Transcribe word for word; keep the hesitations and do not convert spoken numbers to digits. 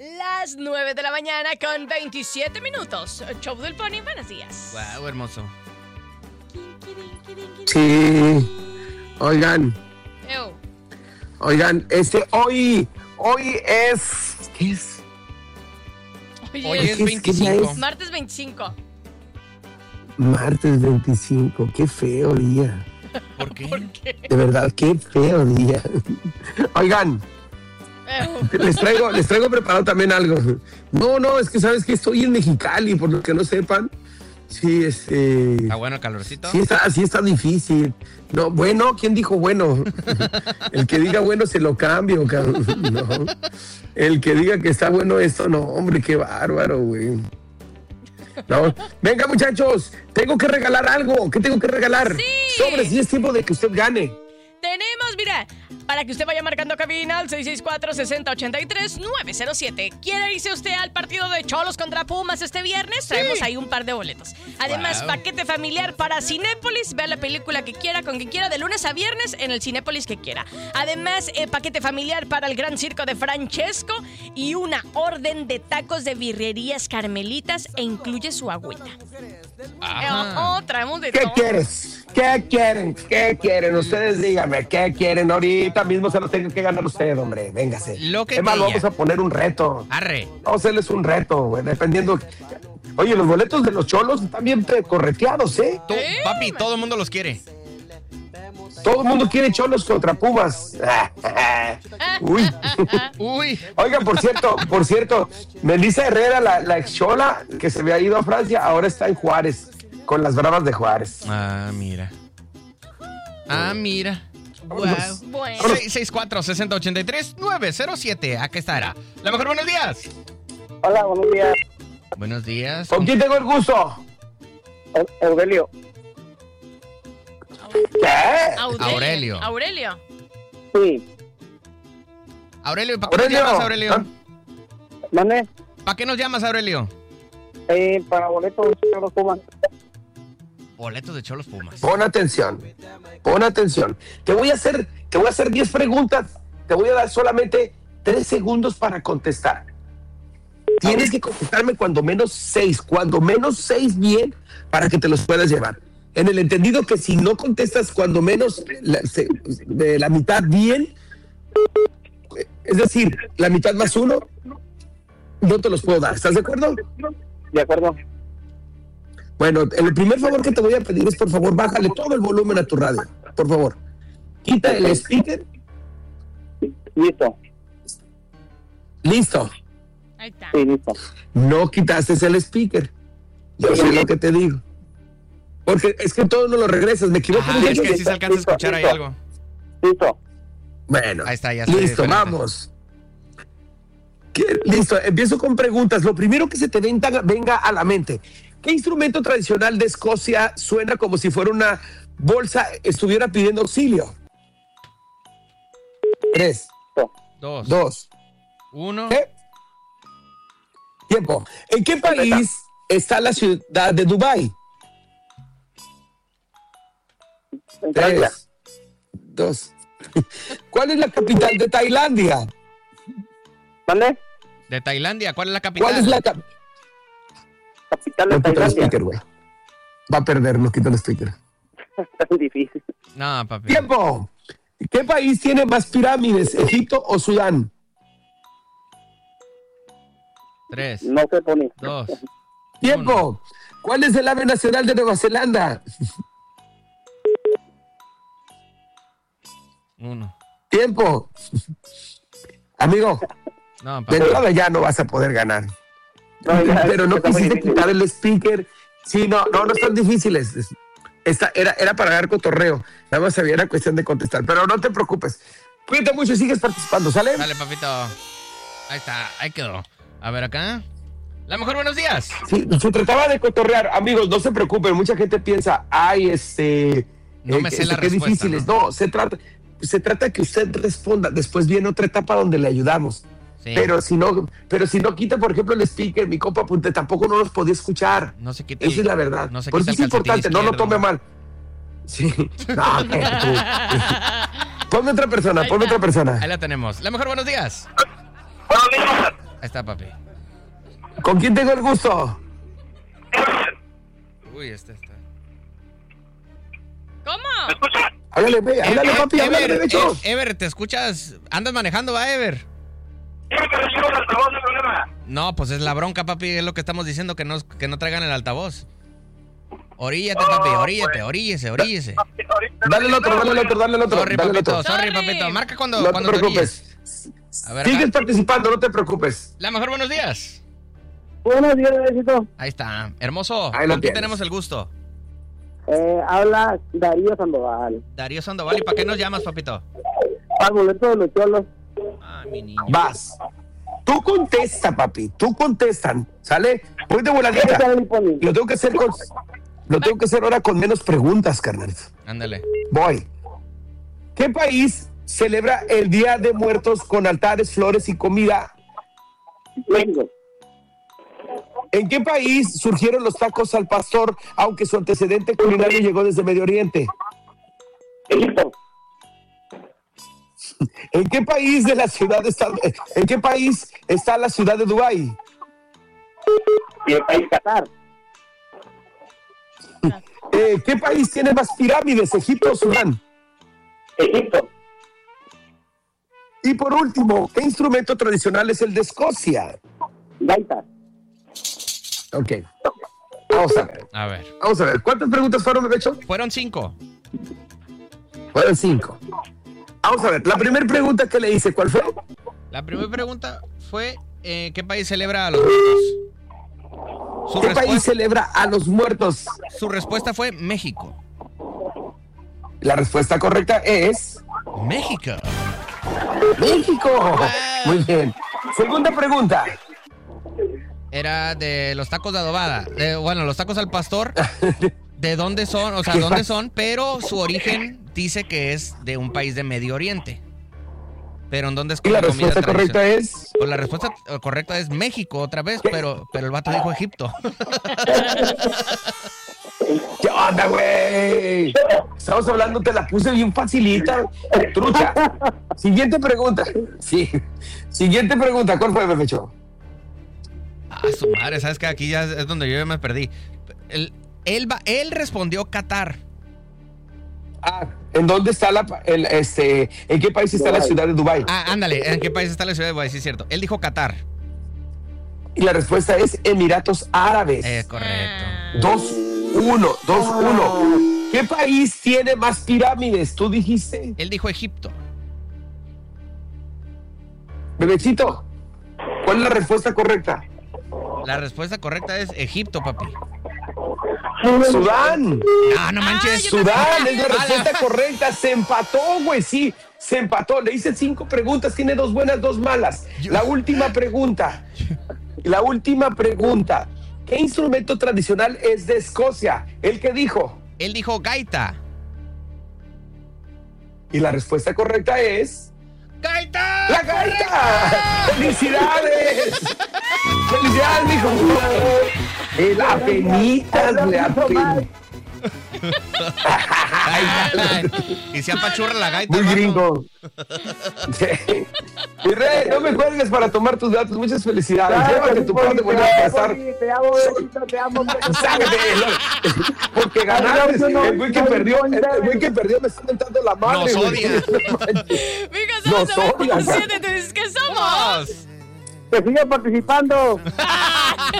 Las nueve de la mañana con veintisiete minutos. Show del Pony, buenos días. Wow, hermoso. Sí. Oigan. Ew. Oigan, este, hoy, hoy es, ¿qué es? Hoy, Hoy es, es veinticinco. martes veinticinco. Martes veinticinco, qué feo día. ¿Por qué? ¿Por qué? De verdad, qué feo día. Oigan, Ew. les traigo, les traigo preparado también algo. No, no, es que sabes que estoy en Mexicali, por los que no sepan. Sí, este. ¿Está bueno el calorcito? Sí está, sí está difícil. No, bueno, ¿quién dijo bueno? El que diga bueno se lo cambio, cabrón. No. El que diga que está bueno esto, no, hombre, qué bárbaro, güey. No. Venga, muchachos, tengo que regalar algo. ¿Qué tengo que regalar? Sí. Sobre, si es tiempo de que usted gane. Tenemos, mira, para que usted vaya marcando cabina al seis seis cuatro, seis cero ocho tres, nueve cero siete. ¿Quiere irse usted al partido de Cholos contra Pumas este viernes? Traemos sí. ahí un par de boletos. Además, wow. paquete familiar para Cinépolis. Vea la película que quiera, con quien quiera, de lunes a viernes en el Cinépolis que quiera. Además, eh, paquete familiar para el Gran Circo de Francesco y una orden de tacos de birrerías Carmelitas e incluye su agüita. Eh, oh, oh, traemos de ¿Qué todo. quieres? ¿Qué quieren? ¿Qué quieren? Ustedes díganme, ¿qué quieren? Ahorita mismo se lo tengo que ganar usted, hombre. Véngase. Lo que es más, diga. vamos a poner un reto. Arre. Vamos a hacerles un reto, güey, dependiendo. Oye, los boletos de los Cholos están bien correteados, ¿eh? Tú, papi, todo el mundo los quiere. Todo el mundo quiere Cholos contra Pumas. Uy. Uy. Oigan, por cierto, por cierto, Melissa Herrera, la, la ex Chola, que se había ido a Francia, ahora está en Juárez, con las Bravas de Juárez. Ah, mira. Ah, mira. Wow. Bueno. seis seis cuatro, seis cero ocho tres, nueve cero siete. Acá estará. La mejor, buenos días. Hola, buenos días. Buenos días. ¿Con quién tengo el gusto? Aurelio. ¿Qué? Aurelio. Aurelio. Sí. Aurelio, ¿para qué Aurelio. nos llamas, Aurelio? ¿Mande? ¿Para qué nos llamas, Aurelio? Eh, para boletos de los Pumas. Boletos de Cholos Pumas. Pon atención, pon atención. Te voy a hacer, te voy a hacer diez preguntas. Te voy a dar solamente tres segundos para contestar. Tienes que contestarme cuando menos seis, cuando menos seis bien, para que te los puedas llevar. En el entendido que si no contestas cuando menos la, se, de la mitad bien, es decir, la mitad más uno, no te los puedo dar. ¿Estás de acuerdo? De acuerdo. Bueno, el primer favor que te voy a pedir es, por favor, bájale todo el volumen a tu radio. Por favor. Quita el speaker. Listo. Listo. Ahí está. Sí, listo. No quitaste el speaker. Yo sé lo que te digo. Porque es que todo no lo regresas. Me equivoco. Ajá, es que sí se alcanza a escuchar ahí algo. Listo. Bueno, Ahí está, ya está. listo, diferente. vamos. ¿Qué? Listo, empiezo con preguntas. Lo primero que se te venga, venga a la mente. ¿Qué instrumento tradicional de Escocia suena como si fuera una bolsa, estuviera pidiendo auxilio? Tres, Dos. dos, Uno. ¿qué? Tiempo. ¿En qué país está la ciudad de Dubái? En Francia. Tres, dos. ¿Cuál es la capital de Tailandia? ¿Mande? De Tailandia. ¿Cuál es la capital? ¿Cuál es la capital? Capital de No quita el Tailandia. speaker, güey. Va a perder, no quita el speaker. Tan difícil. No, papi. ¡Tiempo! ¿Qué país tiene más pirámides, Egipto o Sudán? Tres. No se pone. Dos. ¡Tiempo! ¿Cuál es el ave nacional de Nueva Zelanda? Uno. ¡Tiempo! Amigo, No, de papi. entrada ya no vas a poder ganar. No, ya, Pero no está muy quisiste difícil. quitar el speaker. Sí, no, no, no están difíciles. Esta era, era para dar cotorreo. Nada más había una cuestión de contestar. Pero no te preocupes. Cuídate mucho y sigues participando, ¿sale? Dale, papito. Ahí está, ahí quedó. A ver acá. La mejor, buenos días. Sí, se trataba de cotorrear. Amigos, no se preocupen. Mucha gente piensa, ay, este... No me sé la qué respuesta, difíciles. ¿no? No, se trata, se trata que usted responda. Después viene otra etapa donde le ayudamos. Sí. Pero si no, pero si no quita, por ejemplo, el speaker, mi compa Punte, tampoco no los podía escuchar. No se quita. Esa es la verdad. No se Por quita eso el es calcetín importante, no lo izquierdo. tome mal. Sí. No, que tú. Ponme otra persona, Ahí ponme está. otra persona. Ahí la tenemos. La mejor, buenos días. Buenos días. Ahí está, papi. ¿Con quién tengo el gusto? Uy, este está. ¿Cómo? Hágale, ve, hágale, Eh, papi, eh, hágale, Ever, Bebecho. eh, Ever, ¿te escuchas? ¿Andas manejando, va, Ever? No, pues es la bronca, papi, es lo que estamos diciendo, que no, que no traigan el altavoz. Oríllate, papi, oríllate, oríllese, oríllese. Dale el otro, dale el otro, dale el otro. Sorry, dale el papito, otro. sorry, Sorry. papito. Marca cuando, No te cuando te orilles. preocupes. A ver, Sigues acá. participando, no te preocupes. La mejor, buenos días. Buenos días, Bebecito. Ahí está. Hermoso, Ahí lo ¿con quién tienes. tenemos el gusto? Eh, habla Darío Sandoval. Darío Sandoval, ¿y para qué nos llamas, papito? Para el boleto de los cholos. Ah, mi niño. Vas. Tú contesta, papi. Tú contestan. ¿Sale? Voy de ¿Qué voladita. tal el poli? Lo tengo que hacer con. Lo tengo que hacer ahora con menos preguntas, carnal. Ándale. Voy. ¿Qué país celebra el Día de Muertos con altares, flores y comida? México. ¿En qué país surgieron los tacos al pastor, aunque su antecedente culinario llegó desde Medio Oriente? Egipto. ¿En qué país de la ciudad está, en qué país está la ciudad de Dubái? Y el país Qatar. Eh, ¿Qué país tiene más pirámides, Egipto o Sudán? Egipto. Y por último, ¿qué instrumento tradicional es el de Escocia? Gaita. Ok. Vamos a ver. A ver. Vamos a ver. ¿Cuántas preguntas fueron, Bebecho? Fueron cinco. Fueron cinco. Vamos a ver. La primera pregunta que le hice, ¿cuál fue? La primera pregunta fue, eh, ¿qué país celebra a los muertos? Su, ¿Qué país respuesta, celebra a los muertos? su respuesta fue México. La respuesta correcta es México. México. Muy bien. Segunda pregunta. Era de los tacos de adobada. De, bueno, los tacos al pastor. ¿De dónde son? O sea, ¿Qué ¿dónde pa- son? Pero su origen dice que es de un país de Medio Oriente. Pero ¿en dónde es Y con la la comida respuesta correcta tradicional? es Pues la respuesta eh, correcta es México otra vez, pero, pero el vato dijo Egipto. ¿Qué onda, güey? Estamos hablando, te la puse bien facilita, trucha. Siguiente pregunta. Sí. Siguiente pregunta. ¿Cuál fue, Bebecho? Ah, su madre, ¿sabes qué? Aquí ya es donde yo ya me perdí. Él, él, va, él respondió Qatar. Ah, ¿en dónde está la, el, este, en qué país está la Dubái. ciudad de Dubái? Ah, ándale, ¿en qué país está la ciudad de Dubái? Sí, es cierto. Él dijo Qatar. Y la respuesta es Emiratos Árabes. Eh, correcto. Dos, uno, dos, uno. ¿Qué país tiene más pirámides? Tú dijiste, Él dijo Egipto. Bebecito. ¿Cuál es la respuesta correcta? La respuesta correcta es Egipto, papi. Sudán. No, no manches. yo Sudán es la Ala. respuesta correcta. Se empató, güey. Sí, se empató. Le hice cinco preguntas. Tiene dos buenas, dos malas. La última pregunta. La última pregunta. ¿Qué instrumento tradicional es de Escocia? ¿El que dijo? Él dijo gaita. Y la respuesta correcta es ¡Gaita! ¡la gaita! ¡Felicidades! ¡Felicidades, mijo! El apenitas, güey, apen- Y se apachurra la gaita. Muy el vato. gringo. Sí. Mi rey, no me cuelgues para tomar tus datos. Muchas felicidades. Llévate tu par de buenas a pasar. Te amo, Bebecito, te amo. Sácate, lo- porque ganaste. El güey que perdió, el el güey que perdió me está mentando la madre. Nos güey. odia. Mijo, Nos somos odian. siete, te dices que somos. Vamos. Que siga participando.